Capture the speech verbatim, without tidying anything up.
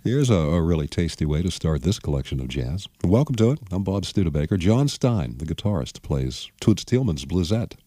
Here's a, a really tasty way to start this collection of jazz. Welcome to it. I'm Bob Studebaker. John Stein, the guitarist, plays Toots Thielmann's Bluesette.